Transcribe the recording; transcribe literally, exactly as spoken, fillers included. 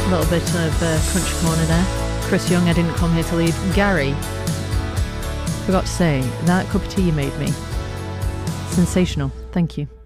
A little bit of uh, Crunch Corner there. Chris Young, I didn't come here to lead. Gary, forgot to say, that cup of tea you made me, sensational. Thank you.